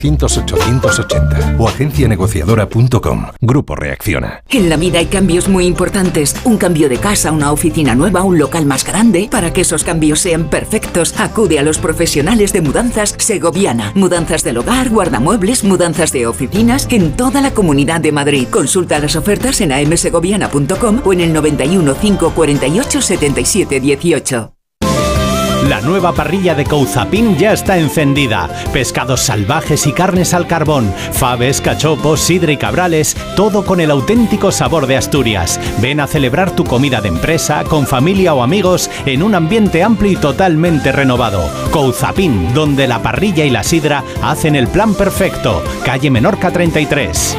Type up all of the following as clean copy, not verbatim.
880 o agencianegociadora.com. Grupo Reacciona. En la vida hay cambios muy importantes. Un cambio de casa, una oficina nueva, un local más grande. Para que esos cambios sean perfectos, acude a los profesionales de Mudanzas Segoviana. Mudanzas del hogar, guardamuebles, mudanzas de oficinas en toda la Comunidad de Madrid. Consulta las ofertas en amsegoviana.com o en el 91 548 77 18. La nueva parrilla de Couzapin ya está encendida. Pescados salvajes y carnes al carbón, faves, cachopos, sidra y cabrales, todo con el auténtico sabor de Asturias. Ven a celebrar tu comida de empresa, con familia o amigos, en un ambiente amplio y totalmente renovado. Couzapin, donde la parrilla y la sidra hacen el plan perfecto. Calle Menorca 33.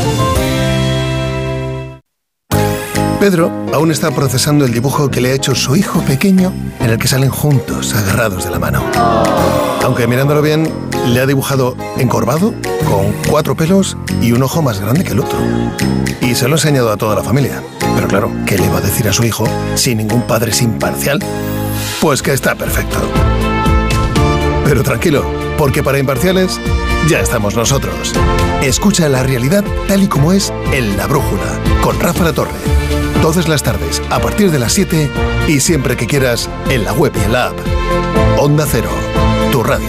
Pedro aún está procesando el dibujo que le ha hecho su hijo pequeño, en el que salen juntos, agarrados de la mano. Aunque mirándolo bien, le ha dibujado encorvado, con 4 pelos y un ojo más grande que el otro. Y se lo ha enseñado a toda la familia. Pero claro, ¿qué le va a decir a su hijo si ningún padre es imparcial? Pues que está perfecto. Pero tranquilo, porque para imparciales ya estamos nosotros. Escucha la realidad tal y como es en La Brújula, con Rafa La Torre. Todas las tardes, a partir de las 7 y siempre que quieras, en la web y en la app. Onda Cero, tu radio.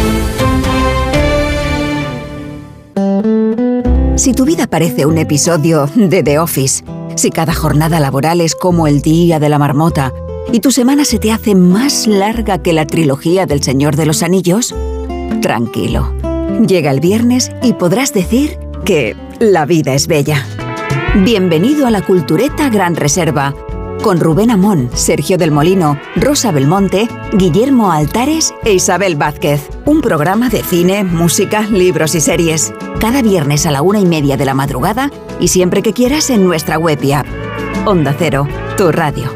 Si tu vida parece un episodio de The Office, si cada jornada laboral es como el día de la marmota y tu semana se te hace más larga que la trilogía del Señor de los Anillos, tranquilo. Llega el viernes y podrás decir que la vida es bella. Bienvenido a la Cultureta Gran Reserva, con Rubén Amón, Sergio del Molino, Rosa Belmonte, Guillermo Altares e Isabel Vázquez. Un programa de cine, música, libros y series. Cada viernes a la 1:30 de la madrugada y siempre que quieras en nuestra web y app. Onda Cero, tu radio.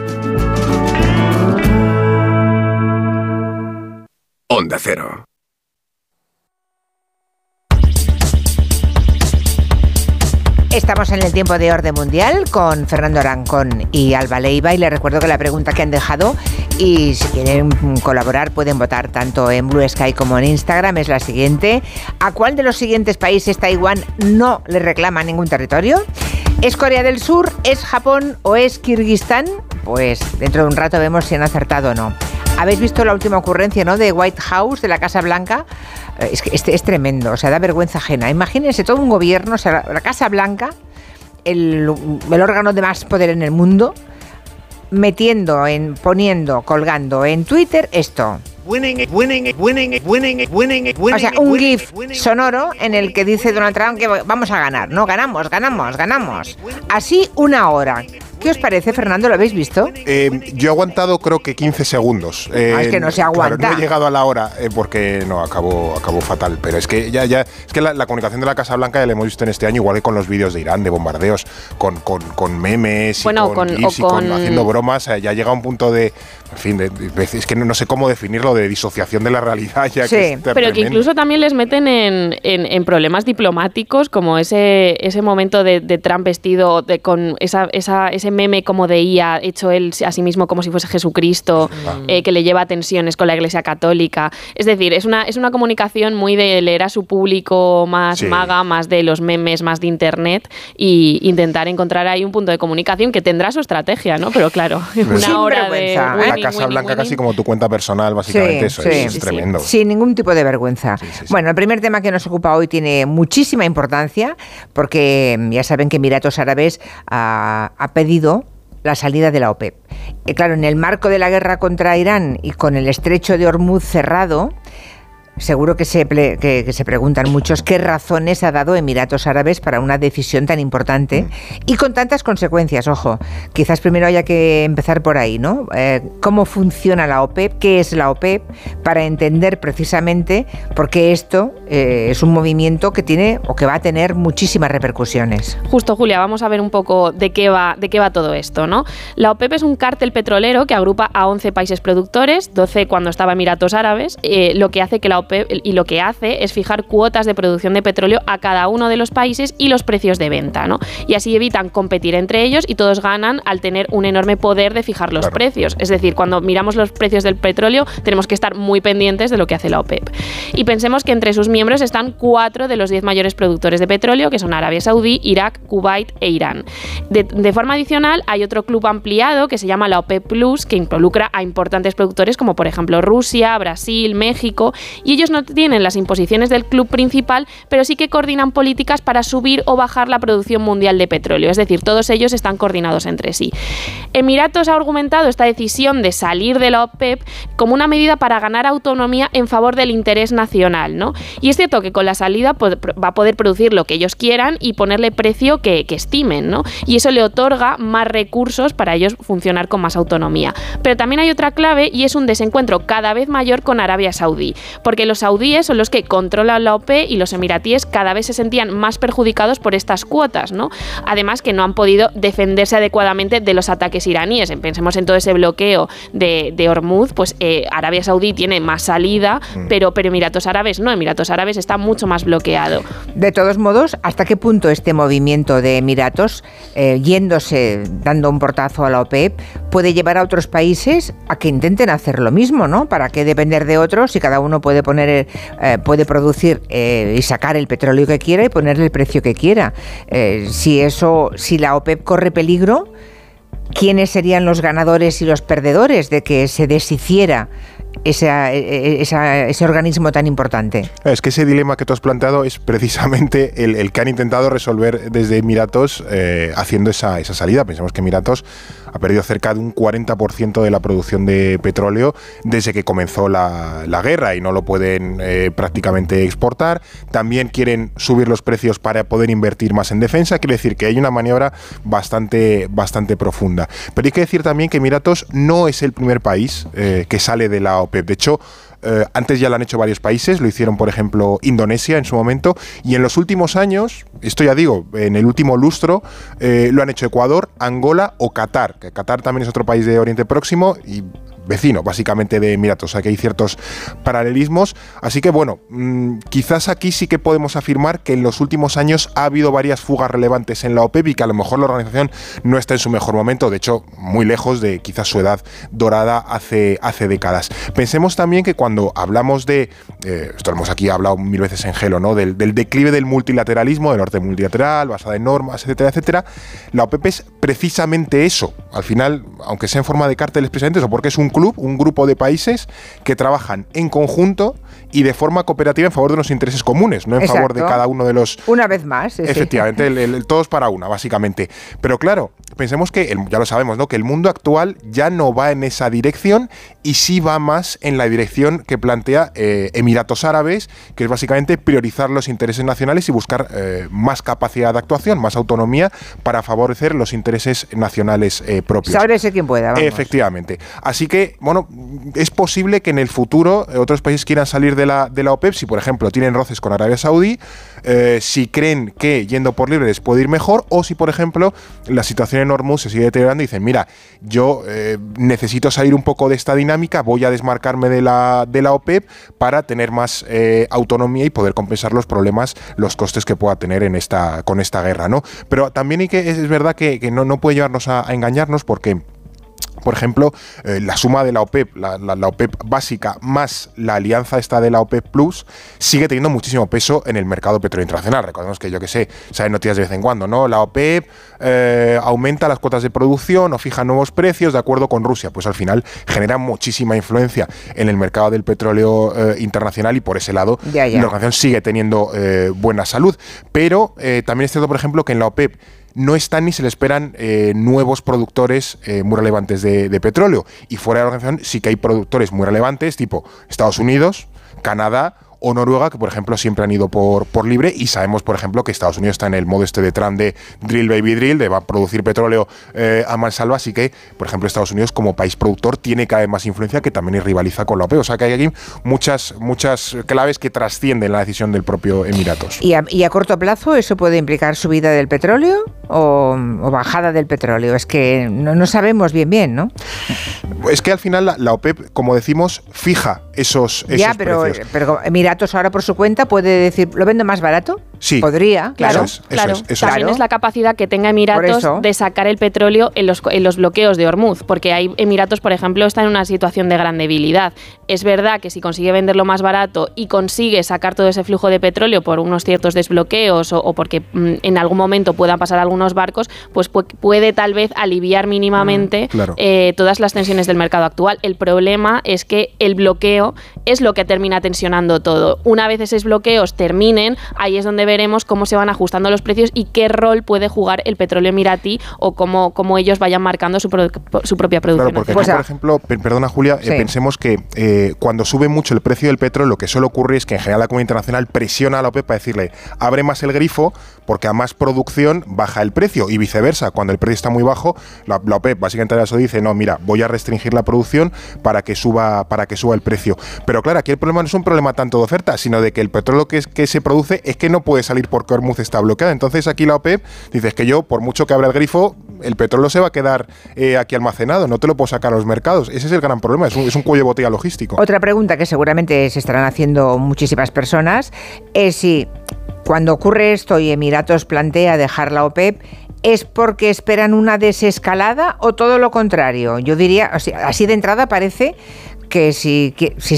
Onda Cero. Estamos en el tiempo de Orden Mundial con Fernando Arancón y Alba Leiva, y les recuerdo que la pregunta que han dejado, y si quieren colaborar pueden votar tanto en Blue Sky como en Instagram, es la siguiente: ¿a cuál de los siguientes países Taiwán no le reclama ningún territorio? ¿Es Corea del Sur, es Japón o es Kirguistán? Pues dentro de un rato vemos si han acertado o no. ¿Habéis visto la última ocurrencia, ¿no?, de White House, de la Casa Blanca? Es que es tremendo, o sea, da vergüenza ajena. Imagínense todo un gobierno, o sea, la Casa Blanca, el órgano de más poder en el mundo, poniendo, colgando en Twitter esto. O sea, un GIF sonoro en el que dice Donald Trump que vamos a ganar, ¿no? Ganamos. Así 1 hora. ¿Qué os parece, Fernando? ¿Lo habéis visto? Yo he aguantado creo que 15 segundos. Es que no se aguanta. Claro, no he llegado a la hora porque no, acabó fatal. Pero es que es que la comunicación de la Casa Blanca ya la hemos visto en este año, igual que con los vídeos de Irán, de bombardeos, con memes, bueno, y con GIFs, y con haciendo bromas. Ya llega a un punto de, en fin, es que no sé cómo definirlo, de disociación de la realidad. Ya, sí, que es pero tremendo. que incluso también les meten en problemas diplomáticos, como ese momento de Trump vestido con ese meme como de IA, hecho él a sí mismo como si fuese Jesucristo, que le lleva a tensiones con la Iglesia Católica. Es decir, es una comunicación muy de leer a su público más maga, más de los memes, más de internet, y intentar encontrar ahí un punto de comunicación que tendrá su estrategia, ¿no? Pero claro, una hora de la Casa Blanca casi como tu cuenta personal, básicamente. Es tremendo. Sin ningún tipo de vergüenza. Sí. Bueno, el primer tema que nos ocupa hoy tiene muchísima importancia, porque ya saben que Emiratos Árabes ha pedido la salida de la OPEP. Claro, en el marco de la guerra contra Irán y con el estrecho de Hormuz cerrado, seguro que se preguntan muchos qué razones ha dado Emiratos Árabes para una decisión tan importante y con tantas consecuencias. Ojo, quizás primero haya que empezar por ahí, ¿no? ¿Cómo funciona la OPEP? ¿Qué es la OPEP? Para entender precisamente por qué esto es un movimiento que tiene o que va a tener muchísimas repercusiones. Justo, Julia, vamos a ver un poco de qué va todo esto, ¿no? La OPEP es un cártel petrolero que agrupa a 11 países productores, 12 cuando estaba Emiratos Árabes, lo que hace que la OPEP OPEP y lo que hace es fijar cuotas de producción de petróleo a cada uno de los países y los precios de venta, ¿no? Y así evitan competir entre ellos y todos ganan al tener un enorme poder de fijar los precios. Es decir, cuando miramos los precios del petróleo tenemos que estar muy pendientes de lo que hace la OPEP. Y pensemos que entre sus miembros están 4 de los 10 mayores productores de petróleo, que son Arabia Saudí, Irak, Kuwait e Irán. De forma adicional, hay otro club ampliado que se llama la OPEP Plus, que involucra a importantes productores como por ejemplo Rusia, Brasil, México, y ellos no tienen las imposiciones del club principal, pero sí que coordinan políticas para subir o bajar la producción mundial de petróleo. Es decir, todos ellos están coordinados entre sí. Emiratos ha argumentado esta decisión de salir de la OPEP como una medida para ganar autonomía en favor del interés nacional, ¿no? Y es cierto que con la salida va a poder producir lo que ellos quieran y ponerle precio que estimen, ¿no? Y eso le otorga más recursos para ellos funcionar con más autonomía. Pero también hay otra clave y es un desencuentro cada vez mayor con Arabia Saudí, porque los saudíes son los que controlan la OPEP y los emiratíes cada vez se sentían más perjudicados por estas cuotas, ¿no? Además que no han podido defenderse adecuadamente de los ataques iraníes. Pensemos en todo ese bloqueo de Hormuz, pues Arabia Saudí tiene más salida, pero Emiratos Árabes no, Emiratos Árabes está mucho más bloqueado. De todos modos, ¿hasta qué punto este movimiento de Emiratos, yéndose, dando un portazo a la OPEP, puede llevar a otros países a que intenten hacer lo mismo, ¿no? ¿Para qué depender de otros si cada uno puede puede producir y sacar el petróleo que quiera y ponerle el precio que quiera? Si la OPEP corre peligro, ¿quiénes serían los ganadores y los perdedores de que se deshiciera ese organismo tan importante? Es que ese dilema que tú has planteado es precisamente el que han intentado resolver desde Emiratos haciendo esa salida. Pensemos que Emiratos ha perdido cerca de un 40% de la producción de petróleo desde que comenzó la guerra y no lo pueden prácticamente exportar. También quieren subir los precios para poder invertir más en defensa. Quiere decir que hay una maniobra bastante profunda. Pero hay que decir también que Emiratos no es el primer país que sale de la OPEP. De hecho, antes ya lo han hecho varios países, lo hicieron por ejemplo Indonesia en su momento, y en los últimos años, esto ya digo, en el último lustro, lo han hecho Ecuador, Angola o Qatar, que Qatar también es otro país de Oriente Próximo y vecino básicamente de Emiratos, o sea que hay ciertos paralelismos, así que bueno, quizás aquí sí que podemos afirmar que en los últimos años ha habido varias fugas relevantes en la OPEP y que a lo mejor la organización no está en su mejor momento, de hecho muy lejos de quizás su edad dorada hace décadas. Pensemos también que cuando hablamos de, esto lo hemos aquí hablado 1000 veces en Gelo, ¿no? del declive del multilateralismo, del orden multilateral, basada en normas, etcétera, etcétera, la OPEP es precisamente eso, al final, aunque sea en forma de cárteles precisamente eso, porque es un grupo de países que trabajan en conjunto y de forma cooperativa en favor de los intereses comunes, no en favor de cada uno de los... Una vez más. Efectivamente, el todos para una, básicamente. Pero claro, pensemos que, ya lo sabemos, ¿no? Que el mundo actual ya no va en esa dirección y sí va más en la dirección que plantea Emiratos Árabes, que es básicamente priorizar los intereses nacionales y buscar más capacidad de actuación, más autonomía para favorecer los intereses nacionales propios. Sábrese quien pueda, vamos. Efectivamente. Así que, bueno, es posible que en el futuro otros países quieran salir de la OPEP, si por ejemplo tienen roces con Arabia Saudí, si creen que yendo por libre les puede ir mejor, o si por ejemplo la situación en Hormuz se sigue deteriorando y dicen, mira, yo necesito salir un poco de esta dinámica, voy a desmarcarme de la OPEP para tener más autonomía y poder compensar los problemas, los costes que pueda tener con esta guerra, ¿no? Pero también es verdad que no puede llevarnos a engañarnos, porque por ejemplo, la suma de la OPEP, la OPEP básica más la alianza esta de la OPEP Plus sigue teniendo muchísimo peso en el mercado petróleo internacional. Recordemos que, yo que sé, salen noticias de vez en cuando, ¿no? La OPEP aumenta las cuotas de producción o fija nuevos precios de acuerdo con Rusia. Pues al final genera muchísima influencia en el mercado del petróleo internacional y por ese lado la organización sigue teniendo buena salud. Pero también es cierto, por ejemplo, que en la OPEP no están ni se le esperan nuevos productores muy relevantes de petróleo. Y fuera de la organización sí que hay productores muy relevantes, tipo Estados Unidos, Canadá o Noruega, que por ejemplo siempre han ido por libre, y sabemos por ejemplo que Estados Unidos está en el modo de Trump de drill baby drill, de va a producir petróleo a mansalva, así que por ejemplo Estados Unidos como país productor tiene cada vez más influencia, que también rivaliza con la OPEP, o sea que hay aquí muchas claves que trascienden la decisión del propio Emiratos. ¿Y a corto plazo eso puede implicar subida del petróleo? o bajada del petróleo? Es que no sabemos bien, ¿no? Es que al final la OPEP, como decimos, fija esos precios. Pero Emiratos ahora por su cuenta puede decir, ¿lo vendo más barato? Sí. Podría, claro. También es la capacidad que tenga Emiratos de sacar el petróleo en los bloqueos de Hormuz, porque hay Emiratos, por ejemplo, está en una situación de gran debilidad. Es verdad que si consigue venderlo más barato y consigue sacar todo ese flujo de petróleo por unos ciertos desbloqueos o porque en algún momento puedan pasar algunos barcos, pues puede tal vez aliviar mínimamente todas las tensiones del mercado actual. El problema es que el bloqueo es lo que termina tensionando todo. Una vez esos bloqueos terminen, ahí es donde veremos cómo se van ajustando los precios y qué rol puede jugar el petróleo emiratí o cómo ellos vayan marcando su propia producción. Claro, porque aquí, por ejemplo, perdona Julia, pensemos que cuando sube mucho el precio del petróleo, lo que suele ocurrir es que en general la comunidad internacional presiona a la OPEP para decirle, abre más el grifo porque a más producción baja el precio, y viceversa, cuando el precio está muy bajo, la OPEP básicamente eso dice, no, mira, voy a restringir la producción para que suba el precio. Pero claro, aquí el problema no es un problema tanto de oferta, sino de que el petróleo que se produce es que no puede salir porque Hormuz está bloqueado. Entonces aquí la OPEP dice que yo, por mucho que abra el grifo, el petróleo se va a quedar aquí almacenado, no te lo puedo sacar a los mercados. Ese es el gran problema, es un cuello de botella logístico. Otra pregunta que seguramente se estarán haciendo muchísimas personas es si cuando ocurre esto y Emiratos plantea dejar la OPEP, ¿es porque esperan una desescalada o todo lo contrario? Yo diría, así de entrada parece que si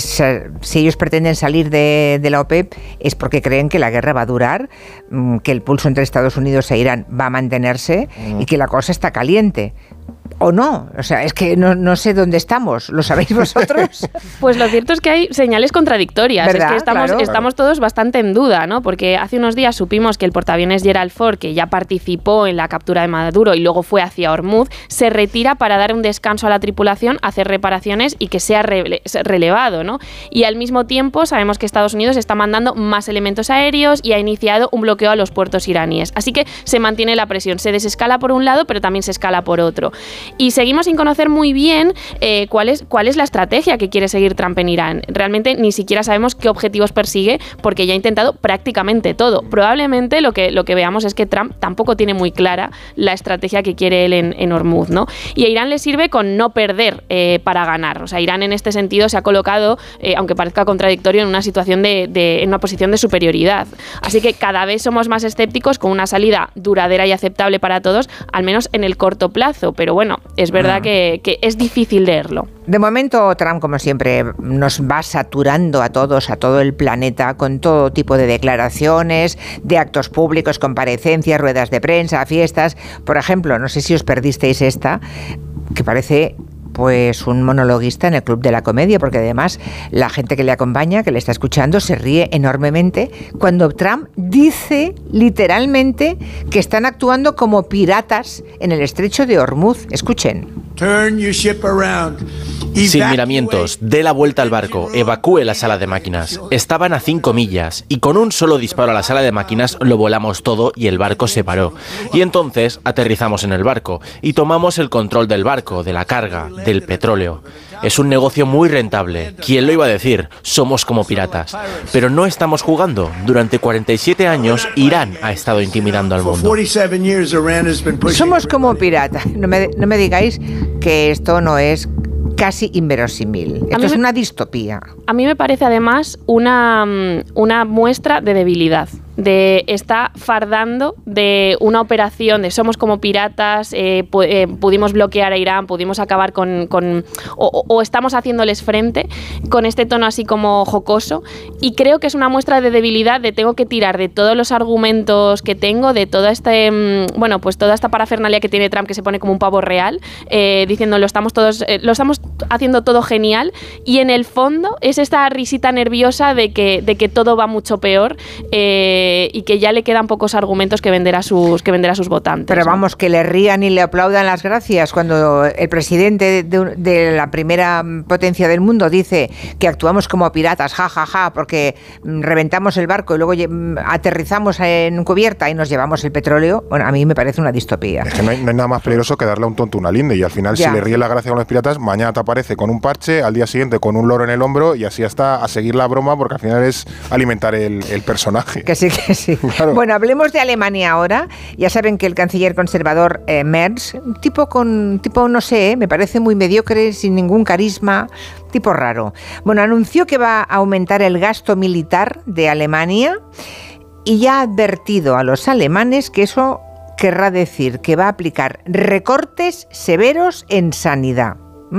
ellos pretenden salir de la OPEP es porque creen que la guerra va a durar, que el pulso entre Estados Unidos e Irán va a mantenerse y que la cosa está caliente. ¿O no? O sea, es que no sé dónde estamos. ¿Lo sabéis vosotros? Pues lo cierto es que hay señales contradictorias. ¿verdad? Es que estamos todos bastante en duda, ¿no? Porque hace unos días supimos que el portaaviones Gerald Ford, que ya participó en la captura de Maduro y luego fue hacia Hormuz, se retira para dar un descanso a la tripulación, hacer reparaciones y que sea relevado, ¿no? Y al mismo tiempo sabemos que Estados Unidos está mandando más elementos aéreos y ha iniciado un bloqueo a los puertos iraníes. Así que se mantiene la presión. Se desescala por un lado, pero también se escala por otro. Y seguimos sin conocer muy bien cuál es la estrategia que quiere seguir Trump en Irán. Realmente ni siquiera sabemos qué objetivos persigue porque ya ha intentado prácticamente todo. Probablemente lo que veamos es que Trump tampoco tiene muy clara la estrategia que quiere él en Hormuz, ¿no? Y a Irán le sirve con no perder para ganar. O sea, Irán en este sentido se ha colocado, aunque parezca contradictorio, en una situación en una posición de superioridad. Así que cada vez somos más escépticos con una salida duradera y aceptable para todos, al menos en el corto plazo. Pero bueno, es verdad que es difícil leerlo. De momento, Trump, como siempre, nos va saturando a todos, a todo el planeta, con todo tipo de declaraciones, de actos públicos, comparecencias, ruedas de prensa, fiestas. Por ejemplo, no sé si os perdisteis esta, que parece pues un monologuista en el Club de la Comedia, porque además la gente que le acompaña, que le está escuchando, se ríe enormemente cuando Trump dice literalmente que están actuando como piratas en el estrecho de Hormuz. Escuchen. Sin miramientos, dé la vuelta al barco, evacúe la sala de máquinas. Estaban a 5 millas y con un solo disparo a la sala de máquinas lo volamos todo y el barco se paró. Y entonces aterrizamos en el barco y tomamos el control del barco, de la carga, del petróleo. Es un negocio muy rentable. ¿Quién lo iba a decir? Somos como piratas. Pero no estamos jugando. Durante 47 años, Irán ha estado intimidando al mundo. Somos como piratas. No me digáis que esto no es casi inverosímil. Esto es una distopía. A mí me parece además una muestra de debilidad. Está fardando de una operación de somos como piratas, pudimos bloquear a Irán, pudimos acabar o estamos haciéndoles frente con este tono así como jocoso, y creo que es una muestra de debilidad, de tengo que tirar de todos los argumentos que tengo, de toda toda esta parafernalia que tiene Trump, que se pone como un pavo real, diciendo lo estamos haciendo todo genial, y en el fondo es esta risita nerviosa de que todo va mucho peor, y que ya le quedan pocos argumentos que vender a sus votantes. Pero vamos, que le rían y le aplaudan las gracias cuando el presidente de la primera potencia del mundo dice que actuamos como piratas, ja, porque reventamos el barco y luego aterrizamos en cubierta y nos llevamos el petróleo. Bueno, a mí me parece una distopía. Es que no hay nada más peligroso que darle a un tonto una linde, y al final si le ríe la gracia con los piratas, mañana te aparece con un parche, al día siguiente con un loro en el hombro, y así hasta a seguir la broma, porque al final es alimentar el personaje. Que sí, Sí. Claro. Bueno, hablemos de Alemania ahora. Ya saben que el canciller conservador Merz, tipo, no sé, me parece muy mediocre, sin ningún carisma, tipo raro. Bueno, anunció que va a aumentar el gasto militar de Alemania y ya ha advertido a los alemanes que eso querrá decir que va a aplicar recortes severos en sanidad.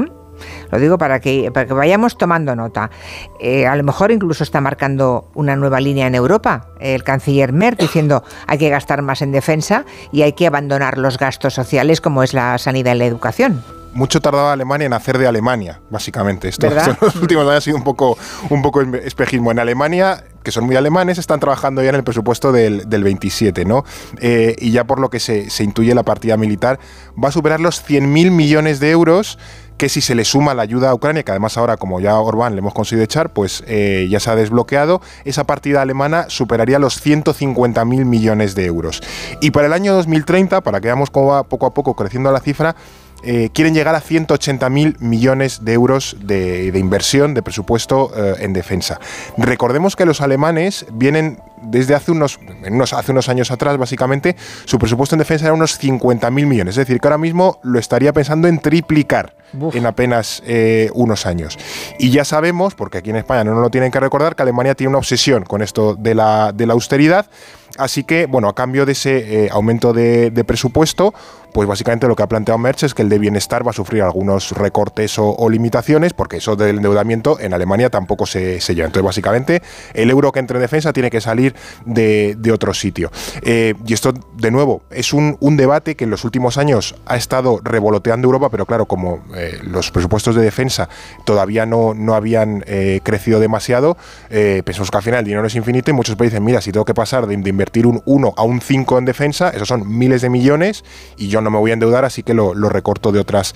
Lo digo para que vayamos tomando nota. A lo mejor incluso está marcando una nueva línea en Europa, el canciller Merz, diciendo hay que gastar más en defensa y hay que abandonar los gastos sociales como es la sanidad y la educación. Mucho tardaba Alemania en hacer de Alemania, básicamente. Esto en los últimos años ha sido un poco espejismo. En Alemania, que son muy alemanes, están trabajando ya en el presupuesto del 27, ¿no? Y ya por lo que se intuye, la partida militar va a superar los 100.000 millones de euros, que si se le suma la ayuda a Ucrania, que además ahora, como ya Orbán le hemos conseguido echar, pues ya se ha desbloqueado, esa partida alemana superaría los 150.000 millones de euros. Y para el año 2030, para que veamos cómo va poco a poco creciendo la cifra, quieren llegar a 180.000 millones de euros de inversión, de presupuesto en defensa. Recordemos que los alemanes vienen desde hace unos años atrás, básicamente, su presupuesto en defensa era unos 50.000 millones. Es decir, que ahora mismo lo estaría pensando en triplicar en apenas unos años. Y ya sabemos, porque aquí en España no nos lo tienen que recordar, que Alemania tiene una obsesión con esto de la austeridad. Así que, bueno, a cambio de ese aumento de presupuesto, pues básicamente lo que ha planteado Merz es que el de bienestar va a sufrir algunos recortes o limitaciones, porque eso del endeudamiento en Alemania tampoco se lleva. Entonces, básicamente, el euro que entre en defensa tiene que salir de otro sitio. Y esto, de nuevo, es un debate que en los últimos años ha estado revoloteando Europa, pero claro, como los presupuestos de defensa todavía no habían crecido demasiado, pensamos que al final el dinero es infinito y muchos países dicen, mira, si tengo que pasar de invertir un 1 a un 5 en defensa, esos son miles de millones y yo no me voy a endeudar, así que lo recorto de otras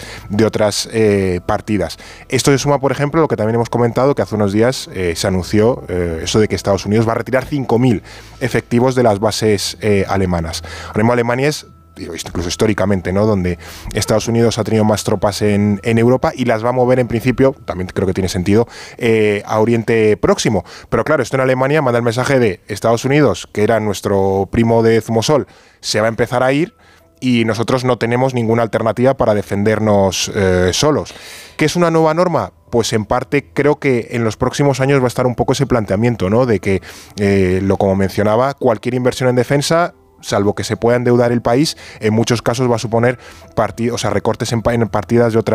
partidas. Esto se suma, por ejemplo, lo que también hemos comentado, que hace unos días se anunció eso de que Estados Unidos va a retirar 5.000 efectivos de las bases alemanas. Ahora mismo Alemania es, incluso históricamente, ¿no?, donde Estados Unidos ha tenido más tropas en Europa y las va a mover en principio, también creo que tiene sentido, a Oriente Próximo. Pero claro, esto en Alemania manda el mensaje de Estados Unidos, que era nuestro primo de Zumosol, se va a empezar a ir y nosotros no tenemos ninguna alternativa para defendernos solos. ¿Qué es una nueva norma? Pues en parte creo que en los próximos años va a estar un poco ese planteamiento, ¿no?, de que, como mencionaba, cualquier inversión en defensa, salvo que se pueda endeudar el país, en muchos casos va a suponer recortes en partidas de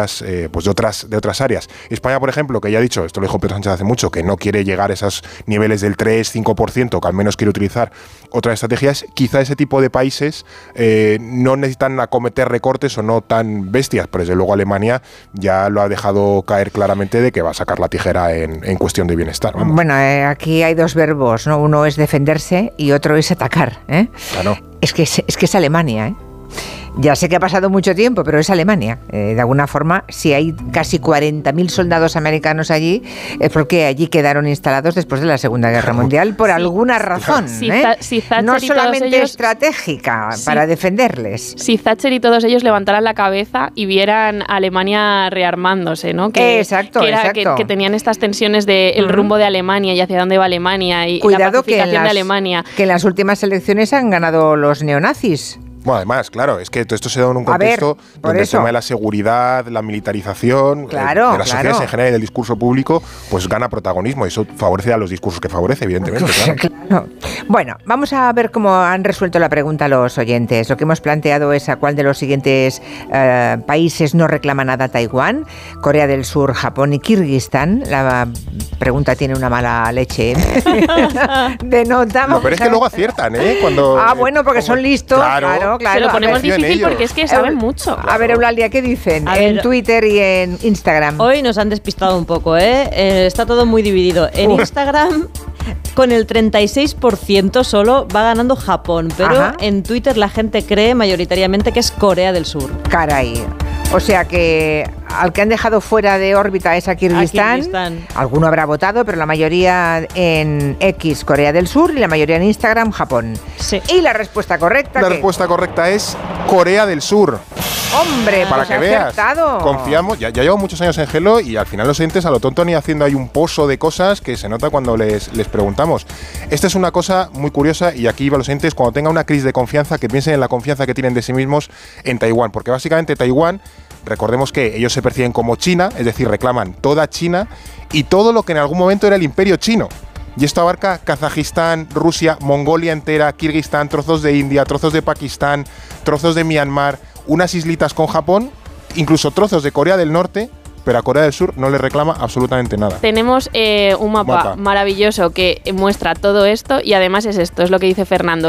otras áreas. España, por ejemplo, que ya ha dicho, esto lo dijo Pedro Sánchez hace mucho, que no quiere llegar a esos niveles del 3-5%, que al menos quiere utilizar otras estrategias, quizá ese tipo de países no necesitan acometer recortes o no tan bestias, pero desde luego Alemania ya lo ha dejado caer claramente de que va a sacar la tijera en cuestión de bienestar. Vamos. Bueno, aquí hay dos verbos, ¿no? Uno es defenderse y otro es atacar, ¿eh? Claro. Es que es Alemania, ¿eh? Ya sé que ha pasado mucho tiempo, pero es Alemania. De alguna forma, si hay casi 40.000 soldados americanos allí, es porque allí quedaron instalados después de la Segunda Guerra Mundial por alguna razón. No solamente estratégica para defenderles. Si Thatcher y todos ellos levantaran la cabeza y vieran a Alemania rearmándose, ¿no? Exacto. Que tenían estas tensiones del rumbo de Alemania y hacia dónde va Alemania y la pacificación de Alemania. Que en las últimas elecciones han ganado los neonazis. Bueno, además, claro, es que todo esto se da en un contexto donde el tema de la seguridad, la militarización de las sociedades en general y del discurso público, pues gana protagonismo y eso favorece a los discursos que favorece, evidentemente. Claro. Bueno, vamos a ver cómo han resuelto la pregunta los oyentes. Lo que hemos planteado es a cuál de los siguientes países no reclama nada Taiwán: Corea del Sur, Japón y Kirguistán. La pregunta tiene una mala leche de nota. No, pero es que luego aciertan, ¿eh? Bueno, porque son listos. Claro. Se lo ponemos difícil porque es que saben mucho. A ver, Eulalia, ¿qué dicen en Twitter y en Instagram? Hoy nos han despistado un poco, ¿eh? Está todo muy dividido. En Instagram, con el 36% solo va ganando Japón, pero en Twitter la gente cree mayoritariamente que es Corea del Sur. Caray. O sea que al que han dejado fuera de órbita es a Kirguistán. Alguno habrá votado, pero la mayoría en X, Corea del Sur, y la mayoría en Instagram, Japón. Sí. ¿Y la respuesta correcta? La respuesta correcta es Corea del Sur. ¡Hombre! Para pues que veas, acertado. confiamos, ya llevo muchos años en Hello y al final los oyentes a lo tonto han ido haciendo ahí un pozo de cosas que se nota cuando les preguntamos. Esta es una cosa muy curiosa y aquí va los oyentes, cuando tenga una crisis de confianza, que piensen en la confianza que tienen de sí mismos en Taiwán, porque básicamente Taiwán, recordemos que ellos se perciben como China, es decir, reclaman toda China y todo lo que en algún momento era el imperio chino. Y esto abarca Kazajistán, Rusia, Mongolia entera, Kirguistán, trozos de India, trozos de Pakistán, trozos de Myanmar, unas islitas con Japón, incluso trozos de Corea del Norte, pero a Corea del Sur no le reclama absolutamente nada. Tenemos un mapa maravilloso que muestra todo esto y además es esto, es lo que dice Fernando.